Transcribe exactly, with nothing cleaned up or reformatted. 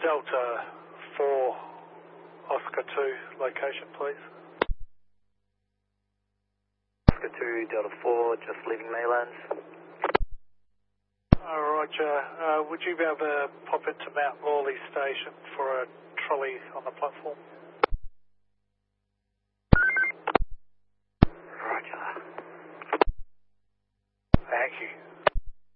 Delta four, Oscar two location, please. Oscar two, Delta four, just leaving Maylands. Uh, Roger. Uh, would you be able to pop into Mount Lawley Station for a trolley on the platform?